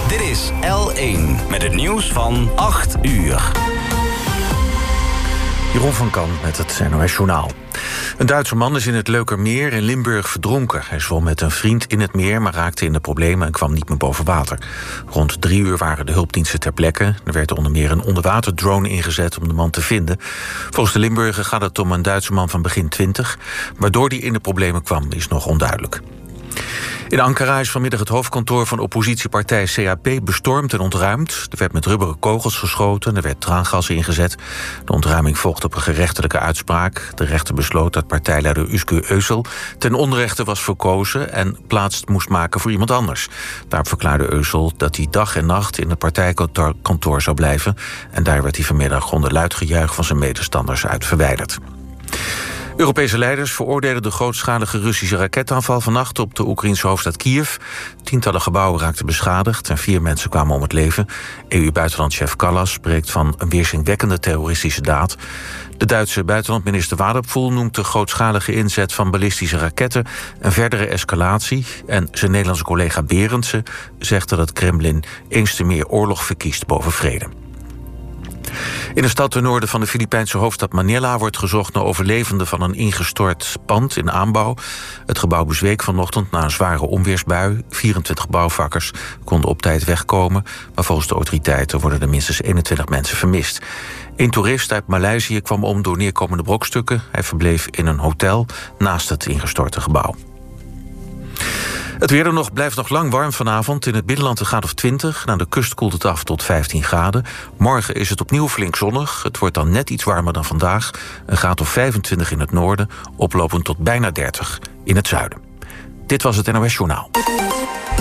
Dit is L1 met het nieuws van 8 uur. Jeroen van Kan met het NOS Journaal. Een Duitse man is in het Leukermeer in Limburg verdronken. Hij zwom met een vriend in het meer, maar raakte in de problemen en kwam niet meer boven water. Rond 3 uur waren de hulpdiensten ter plekke. Er werd onder meer een onderwaterdrone ingezet om de man te vinden. Volgens de Limburger gaat het om een Duitse man van begin 20. Waardoor hij in de problemen kwam, is nog onduidelijk. In Ankara is vanmiddag het hoofdkantoor van oppositiepartij CHP bestormd en ontruimd. Er werd met rubberen kogels geschoten, er werd traangas ingezet. De ontruiming volgt op een gerechtelijke uitspraak. De rechter besloot dat partijleider Özgür Özel ten onrechte was verkozen en plaats moest maken voor iemand anders. Daarop verklaarde Özel dat hij dag en nacht in het partijkantoor zou blijven. En daar werd hij vanmiddag onder luid gejuich van zijn medestanders uit verwijderd. Europese leiders veroordelen de grootschalige Russische raketaanval vannacht op de Oekraïense hoofdstad Kiev. Tientallen gebouwen raakten beschadigd en 4 mensen kwamen om het leven. EU-buitenlandchef Kallas spreekt van een weerzinwekkende terroristische daad. De Duitse buitenlandminister Waderpfuhl noemt de grootschalige inzet van ballistische raketten een verdere escalatie. En zijn Nederlandse collega Berendsen zegt dat het Kremlin eens te meer oorlog verkiest boven vrede. In de stad ten noorden van de Filipijnse hoofdstad Manila wordt gezocht naar overlevenden van een ingestort pand in aanbouw. Het gebouw bezweek vanochtend na een zware onweersbui. 24 bouwvakkers konden op tijd wegkomen, maar volgens de autoriteiten worden er minstens 21 mensen vermist. Een toerist uit Maleisië kwam om door neerkomende brokstukken. Hij verbleef in een hotel naast het ingestorte gebouw. Het weer blijft nog lang warm vanavond. In het binnenland een graad of 20. Naar de kust koelt het af tot 15 graden. Morgen is het opnieuw flink zonnig. Het wordt dan net iets warmer dan vandaag. Een graad of 25 in het noorden. Oplopend tot bijna 30 in het zuiden. Dit was het NOS Journaal.